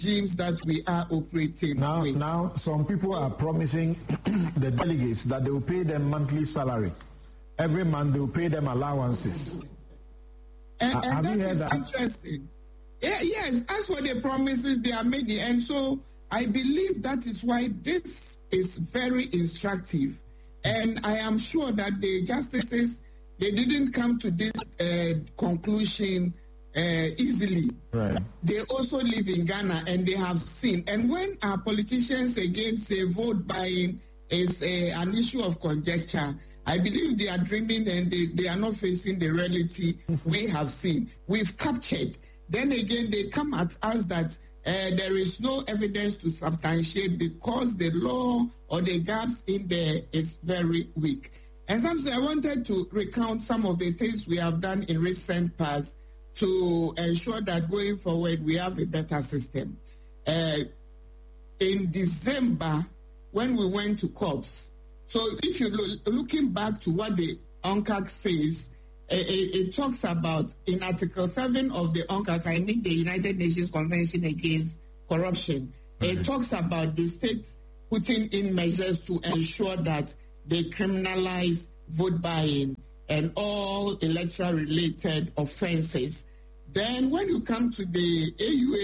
regimes that we are operating with. Now, some people are promising the delegates that they will pay them monthly salary. Every month they will pay them allowances. And have that you heard is that? interesting. Yes, as for the promises, they are many. And so I believe that is why this is very instructive. And I am sure that the justices, they didn't come to this conclusion easily. Right. They also live in Ghana and they have seen. And when our politicians again say vote buying is an issue of conjecture, I believe they are dreaming and they are not facing the reality we have seen. We've captured. Then again, they come at us that there is no evidence to substantiate because the law or the gaps in there is very weak. And sometimes I wanted to recount some of the things we have done in recent past to ensure that going forward we have a better system. In December, when we went to COPS, so if you're looking back to what the UNCAC says, it talks about in Article 7 of the UNCAC, I mean the United Nations Convention Against Corruption, it talks about the states putting in measures to ensure that they criminalize vote buying and all electoral-related offenses. Then when you come to the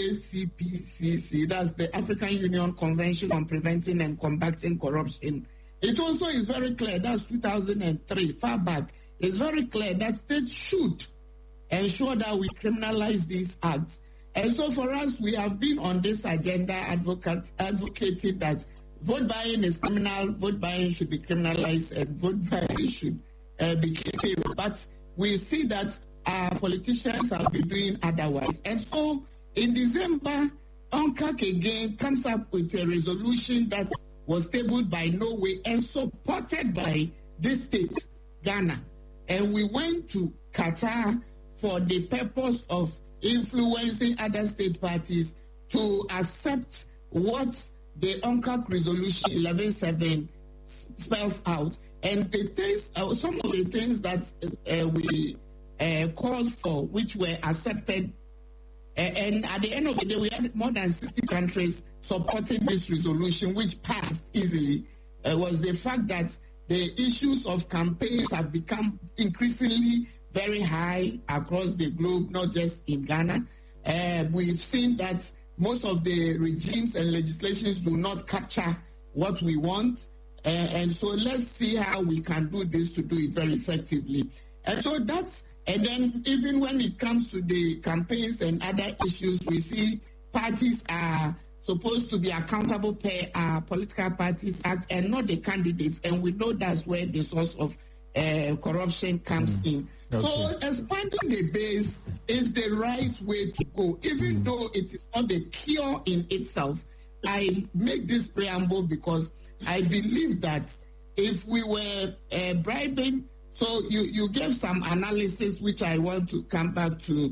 AUACPCC, that's the African Union Convention on Preventing and Combating Corruption, it also is very clear, that's 2003, far back, it's very clear that states should ensure that we criminalize these acts. And so for us, we have been on this agenda advocating that vote buying is criminal, vote buying should be criminalized, and vote buying should be curtailed. But we see that our politicians have been doing otherwise. And so in December, UNCAC again comes up with a resolution that was tabled by Norway and supported by this state, Ghana. And we went to Qatar for the purpose of influencing other state parties to accept what the UNCAC resolution 11.7 spells out. And the things, some of the things that we called for, which were accepted, and at the end of the day, we had more than 60 countries supporting this resolution, which passed easily, was the fact that the issues of campaigns have become increasingly very high across the globe, not just in Ghana. We've seen that most of the regimes and legislations do not capture what we want. And so let's see how we can do this to do it very effectively. And so that's, and then even when it comes to the campaigns and other issues, we see parties are supposed to be accountable per Political Parties Act and not the candidates. And we know that's where the source of corruption comes in. Okay. So expanding the base is the right way to go, even though it is not the cure in itself. I make this preamble because I believe that if we were bribing, so you gave some analysis which I want to come back to,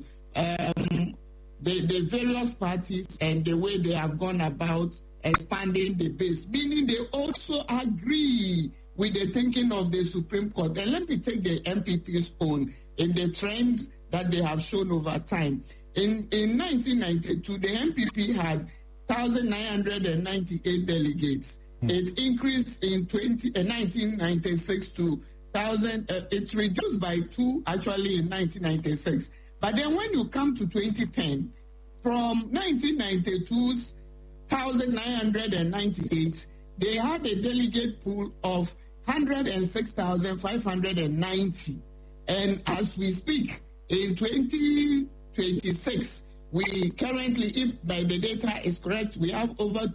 the various parties and the way they have gone about expanding the base, meaning they also agree with the thinking of the Supreme Court. And let me take the MPP's own in the trend that they have shown over time. In 1992, the MPP had 1,998 delegates. It increased in 1996 to 1,000. It reduced by 2 actually in 1996. But then when you come to 2010, from 1992's 1,998, they had a delegate pool of 106,590. And as we speak, in 2026, we currently, if by the data is correct, we have over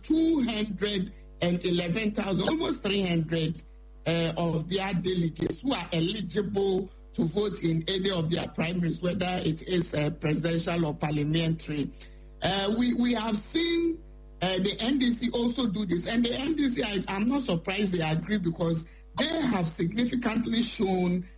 211,000, almost 300 of their delegates who are eligible to vote in any of their primaries, whether it is presidential or parliamentary. We have seen the NDC also do this. And the NDC, I'm not surprised they agree because they have significantly shown